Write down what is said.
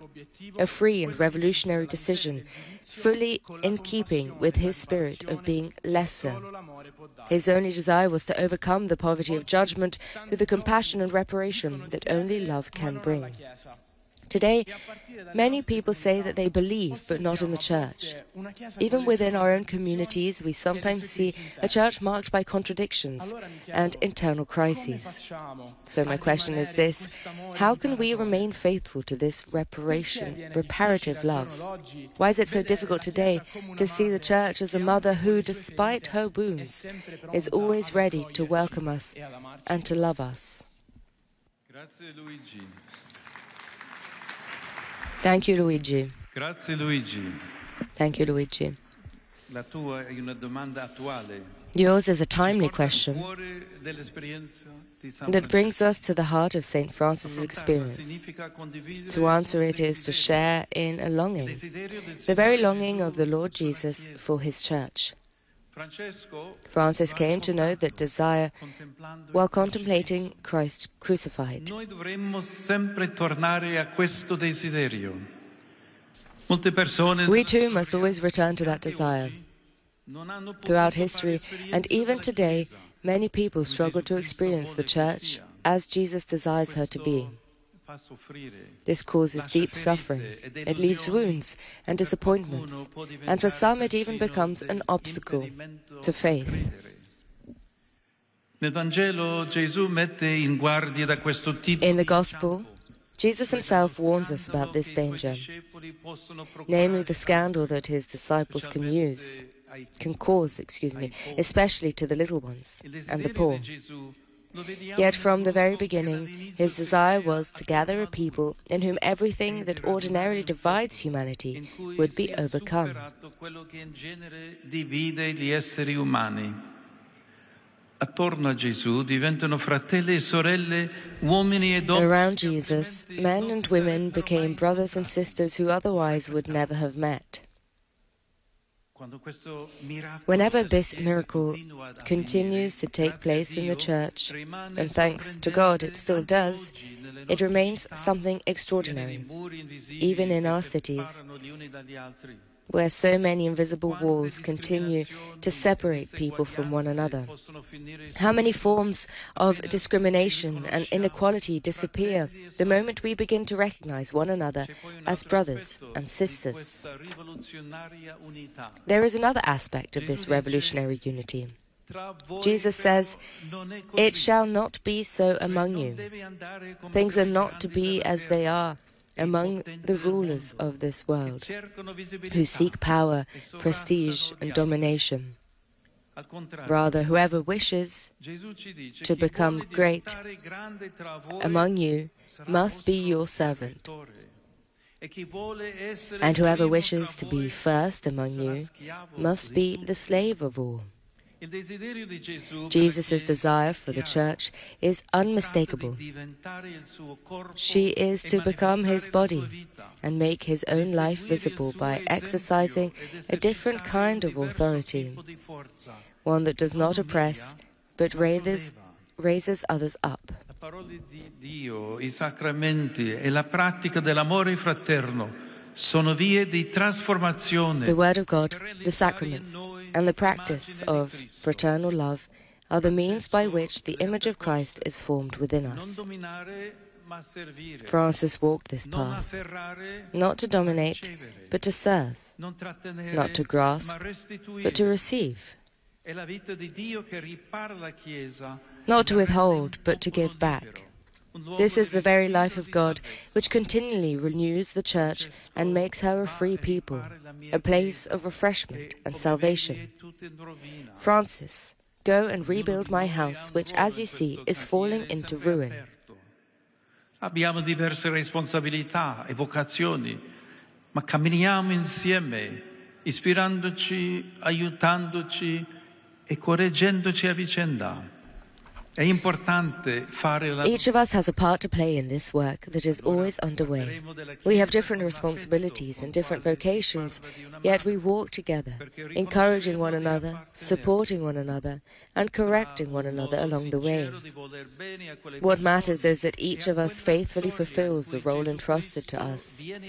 a free and revolutionary decision, fully in keeping with his spirit of being lesser. His only desire was to overcome the poverty of judgment through the compassion and reparation that only love can bring. Today, many people say that they believe, but not in the church. Even within our own communities, we sometimes see a church marked by contradictions and internal crises. So my question is this: how can we remain faithful to this reparative love? Why is it so difficult today to see the church as a mother who, despite her wounds, is always ready to welcome us and to love us? Grazie, Luigi. Thank you, Luigi. Grazie, Luigi. Thank you, Luigi. La tua è una domanda attuale. Yours is a timely question that brings us to the heart of St. Francis' experience. To answer it is to share in a longing, the very longing of the Lord Jesus for his church. Francis came to know that desire while contemplating Christ crucified. Noi dovremmo sempre tornare a questo desiderio. We too must always return to that desire. Throughout history, and even today, many people struggle to experience the Church as Jesus desires her to be. This causes deep suffering. It leaves wounds and disappointments, and for some it even becomes an obstacle to faith. In the Gospel, Jesus himself warns us about this danger, namely the scandal that his disciples can cause, especially to the little ones and the poor. Yet from the very beginning, his desire was to gather a people in whom everything that ordinarily divides humanity would be overcome. Around Jesus, men and women became brothers and sisters who otherwise would never have met. Whenever this miracle continues to take place in the Church, and thanks to God it still does, it remains something extraordinary, even in our cities, where so many invisible walls continue to separate people from one another. How many forms of discrimination and inequality disappear the moment we begin to recognize one another as brothers and sisters? There is another aspect of this revolutionary unity. Jesus says, "It shall not be so among you. Things are not to be as they are among the rulers of this world, who seek power, prestige, and domination. Rather, whoever wishes to become great among you must be your servant. And whoever wishes to be first among you must be the slave of all." Jesus' desire for the Church is unmistakable. She is to become his body and make his own life visible by exercising a different kind of authority, one that does not oppress, but raises others up. La parola di Dio, I sacramenti e la pratica dell'amore fraterno sono vie di trasformazione. The Word of God, the sacraments, and the practice of fraternal love are the means by which the image of Christ is formed within us. Francis walked this path, not to dominate, but to serve, not to grasp, but to receive, not to withhold, but to give back. This is the very life of God, which continually renews the Church and makes her a free people, a place of refreshment and salvation. Francis, go and rebuild my house, which, as you see, is falling into ruin. Abbiamo diverse responsabilità e vocazioni, ma camminiamo insieme, ispirandoci, aiutandoci e correggendoci a vicenda. Each of us has a part to play in this work that is always underway. We have different responsibilities and different vocations, yet we walk together, encouraging one another, supporting one another, and correcting one another along the way. What matters is that each of us faithfully fulfills the role entrusted to us